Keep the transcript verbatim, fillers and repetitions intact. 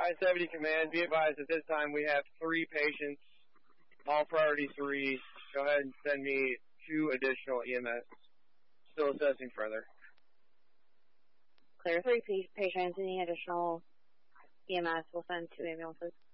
I seventy command, be advised at this time we have three patients, all priority three. Go ahead and send me two additional E M S. Still assessing further. Clear three patients, any additional E M S will send two ambulances.